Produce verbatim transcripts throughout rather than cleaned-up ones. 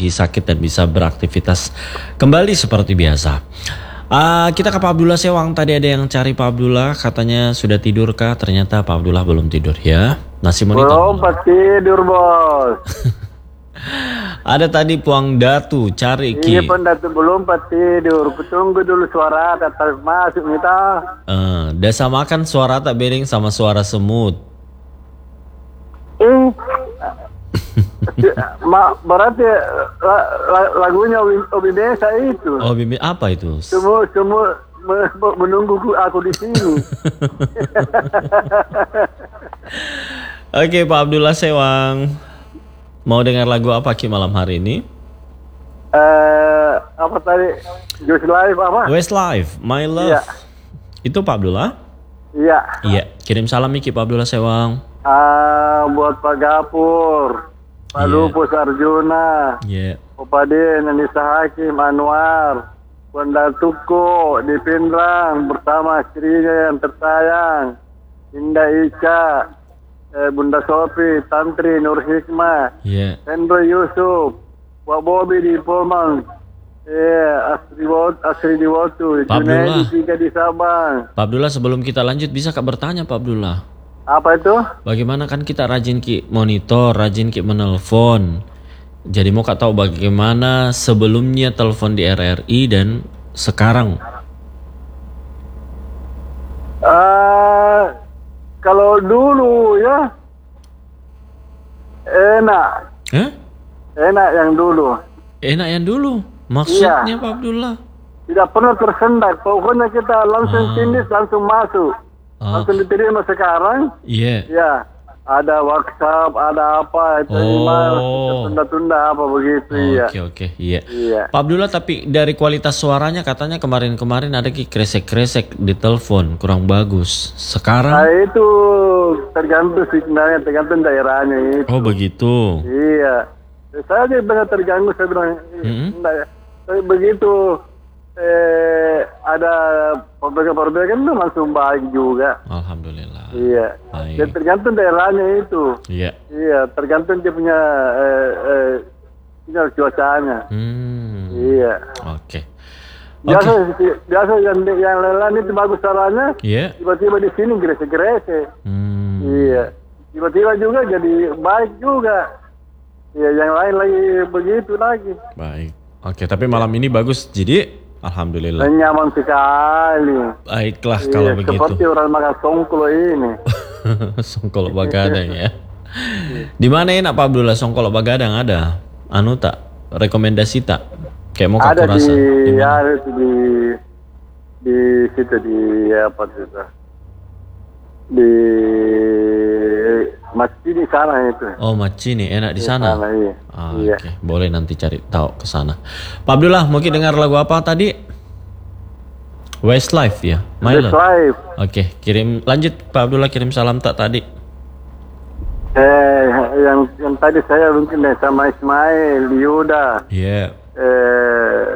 lagi sakit dan bisa beraktivitas kembali seperti biasa. Uh, kita ke Pak Abdullah Sewang. Tadi ada yang cari Pak Abdullah, katanya sudah tidur kah? Ternyata Pak Abdullah belum tidur ya. Nasi monitor. Belum pas tidur bos. Ada tadi Puang Datu cari Ki. Iya Puang Datu belum pas tidur. Kutunggu dulu suara kata masuk kita. Uh, dah samakan suara tak bering sama suara semut. Eh, Ma, berarti la, la, lagunya Obi Desa itu. Oh Bibi apa itu? Semua semua menunggu aku di sini. Oke Pak Abdullah Sewang, mau dengar lagu apa Ki malam hari ini? Eh uh, apa tadi? Westlife apa? Westlife, My Love. Iya. Itu Pak Abdullah? Iya. Iya. Kirim salam Ki Pak Abdullah Sewang. Ah, buat Pak Gapur, Pak yeah. Lupus Arjuna, yeah. Upadin, Anissa Hakim, Anwar, Bunda Tuko di Pindrang bersama istrinya yang tersayang, Indah Ica, eh, Bunda Sofi, Tantri Nur Hikmah, yeah. Hendro Yusuf, Pak Bobi di Pomang, eh, Asri Wot, Asri di Wotu, Junaidi tiga di Sabang. Pak Abdullah, sebelum kita lanjut bisa Kak bertanya Pak Abdullah? Apa itu? Bagaimana kan kita rajin Ki monitor, rajin Ki menelpon. Jadi mau Kak tahu bagaimana sebelumnya telepon di R R I dan sekarang? Uh, kalau dulu ya enak. Hah? Enak yang dulu. Enak yang dulu? Maksudnya iya. Pak Abdullah? Tidak pernah tersendat. Pokoknya kita langsung sindis, ah. langsung masuk. Oh. Langsung diterima sekarang. Iya. Yeah. Ya, ada WhatsApp, ada apa itu oh. email, tunda-tunda apa begitu oh, ya. Oke oke, iya. Iya. Pak Abdullah, tapi dari kualitas suaranya katanya kemarin-kemarin ada Ki kresek-kresek di telepon, kurang bagus. Sekarang? Nah, itu tergantung sebenarnya, tergantung daerahnya itu. Oh, begitu. Iya. Saya aja benar terganggu, saya bilang mm-hmm. enggak, tapi begitu eh, ada perbedaan-perbedaan itu langsung baik juga. Alhamdulillah. Iya. Baik. Dan tergantung daerahnya itu. Iya. Iya, tergantung dia punya eh, eh, sinyal cuacanya. Hmm. Iya. Oke. Okay. Biasa, okay. biasa yang yang lain itu bagus suaranya. Iya. Yeah. Tiba-tiba di sini gresek-gresek. Hmm. Iya. Tiba-tiba juga jadi baik juga. Ya, yang lain lagi begitu lagi. Baik. Oke, tapi malam ini bagus. Jadi, alhamdulillah. Nyaman sekali. Baiklah iya, kalau begitu. Seperti orang makan songkolo ini. Songkolo Bagadang ya. Di mana enak Pak Abdullah songkolo Bagadang ada? Anu tak? Rekomendasi tak? Kayak mau ada aku rasa. Di, ada di di situ di apa itu? Di Macini sana itu. Oh Macini enak di sana. Sana iya. Ah, iya. Oke, okay. Boleh nanti cari tahu ke sana. Pak Abdullah, mungkin dengar lagu apa tadi? Westlife ya. Westlife. Oke, okay. Kirim lanjut Pak Abdullah, kirim salam tak tadi? Eh yang yang tadi saya mungkin sama Ismail, Yuda. Iya. Yeah. Eh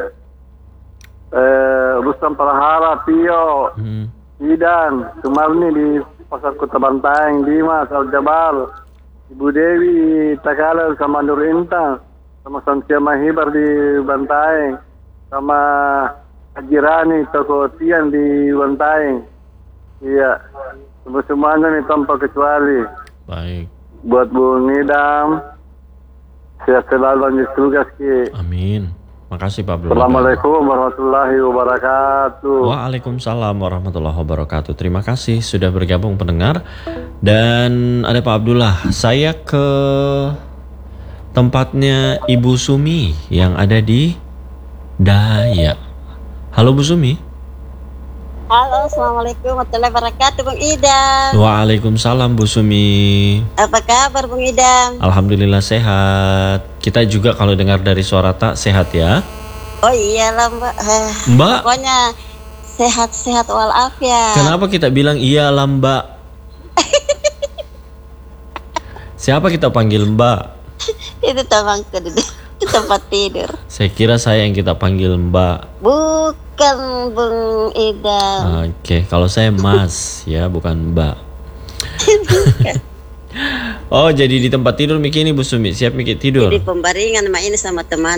eh Rustam Prahara, Pio. Hmm. Idan, Sumarni di Pasar Kota Bantaeng, Dimas, Al-Jabal, Ibu Dewi, Takala sama Nur Intan, sama Santia Mahibar di Bantaeng, sama Haji Rani, Toko Tian di Bantaeng. Iya, semua semuanya nih tanpa kecuali. Baik. Buat Bu Ngidam, sehat selalu lanjut tugas Ki. Amin. Makasih Pak Abdullah. Assalamualaikum warahmatullahi wabarakatuh. Waalaikumsalam warahmatullahi wabarakatuh. Terima kasih sudah bergabung pendengar. Dan ada Pak Abdullah, saya ke tempatnya Ibu Sumi yang ada di Dayak. Halo Bu Sumi. Halo, assalamualaikum warahmatullahi wabarakatuh, Bung Idam. Waalaikumsalam Bu Sumi. Apa kabar Bung Idam? Alhamdulillah sehat. Kita juga kalau dengar dari suara tak sehat ya. Oh iyalah Mbak. Mbak. Pokoknya sehat-sehat walafiat. Kenapa kita bilang iyalah Mbak? Siapa kita panggil Mbak? Itu temanku di tempat tidur. Saya kira saya yang kita panggil Mbak. Bukan Bung Idam. Oke, kalau saya Mas ya, bukan Mbak. Oh, jadi di tempat tidur Miki ini Bu Sumi, siap Miki tidur. Jadi pembaringan sama ini sama teman.